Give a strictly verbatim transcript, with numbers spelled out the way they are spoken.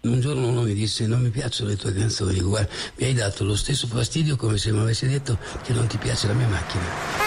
Un giorno uno mi disse: non mi piacciono le tue canzoni. Dico: guarda, mi hai dato lo stesso fastidio come se mi avessi detto che non ti piace la mia macchina.